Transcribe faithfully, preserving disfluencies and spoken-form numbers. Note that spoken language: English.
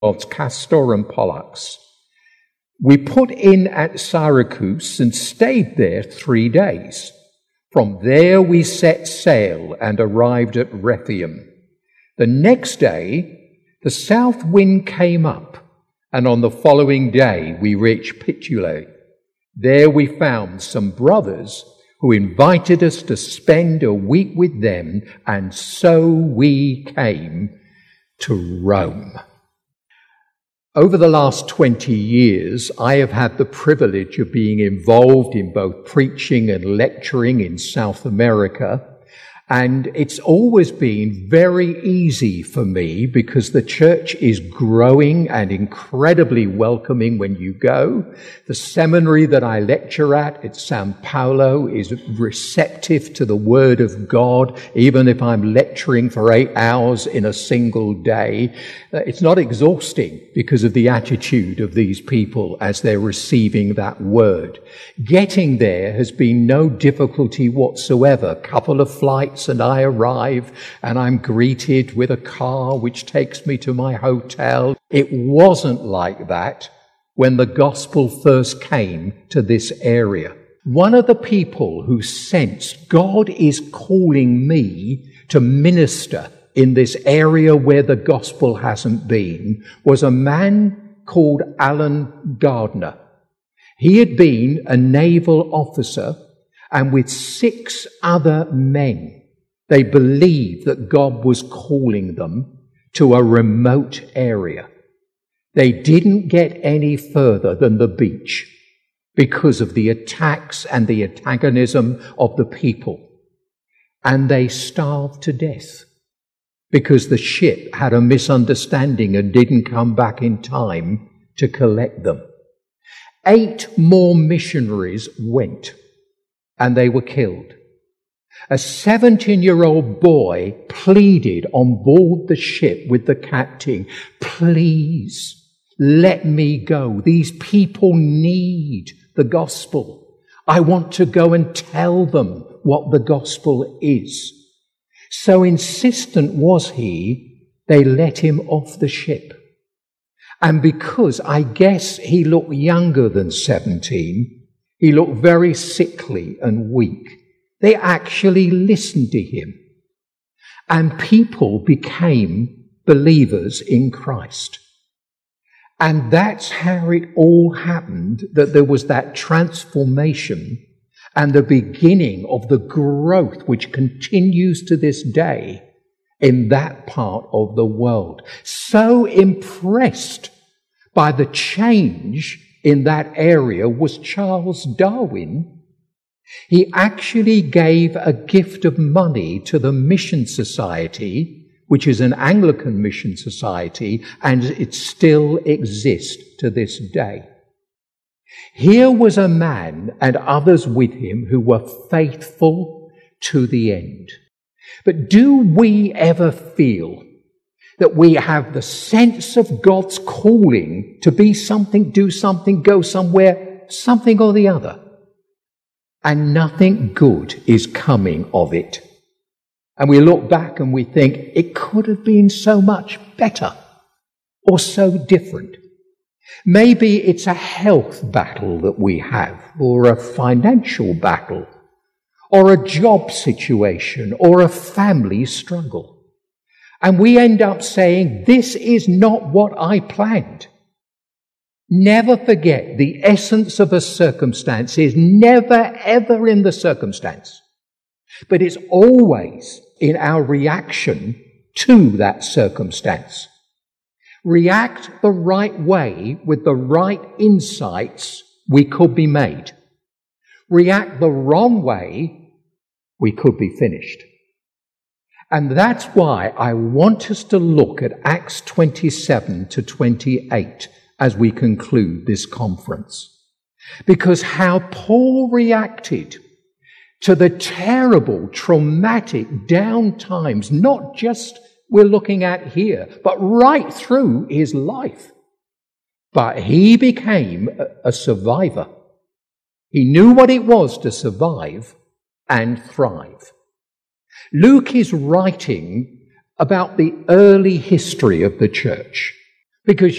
of Castor and Pollux. We put in at Syracuse and stayed there three days. From there we set sail and arrived at Rhegium. The next day, the south wind came up, and on the following day we reached Puteoli. There we found some brothers who invited us to spend a week with them, and so we came to Rome. Over the last twenty years, I have had the privilege of being involved in both preaching and lecturing in South America. And it's always been very easy for me because the church is growing and incredibly welcoming when you go. The seminary that I lecture at at Sao Paulo is receptive to the Word of God, even if I'm lecturing for eight hours in a single day. It's not exhausting because of the attitude of these people as they're receiving that Word. Getting there has been no difficulty whatsoever. A couple of flights and I arrive and I'm greeted with a car which takes me to my hotel. It wasn't like that when the gospel first came to this area. One of the people who sensed God is calling me to minister in this area where the gospel hasn't been was a man called Alan Gardner. He had been a naval officer, and with six other men, they believed that God was calling them to a remote area. They didn't get any further than the beach because of the attacks and the antagonism of the people. And they starved to death because the ship had a misunderstanding and didn't come back in time to collect them. Eight more missionaries went, and they were killed. A seventeen-year-old boy pleaded on board the ship with the captain, "Please, let me go. These people need the gospel. I want to go and tell them what the gospel is." So insistent was he, they let him off the ship. And because I guess he looked younger than seventeen, he looked very sickly and weak, they actually listened to him. And people became believers in Christ. And that's how it all happened, that there was that transformation and the beginning of the growth which continues to this day in that part of the world. So impressed by the change in that area was Charles Darwin. He actually gave a gift of money to the Mission Society, which is an Anglican mission society, and it still exists to this day. Here was a man and others with him who were faithful to the end. But do we ever feel that we have the sense of God's calling to be something, do something, go somewhere, something or the other, and nothing good is coming of it? And we look back and we think it could have been so much better or so different. Maybe it's a health battle that we have, or a financial battle, or a job situation, or a family struggle. And we end up saying, this is not what I planned. Never forget, the essence of a circumstance is never ever in the circumstance, but it's always in our reaction to that circumstance. React the right way with the right insights, we could be made. React the wrong way, we could be finished. And that's why I want us to look at Acts twenty-seven to twenty-eight as we conclude this conference. Because how Paul reacted to the terrible, traumatic down times, not just we're looking at here, but right through his life. But he became a survivor. He knew what it was to survive and thrive. Luke is writing about the early history of the church, because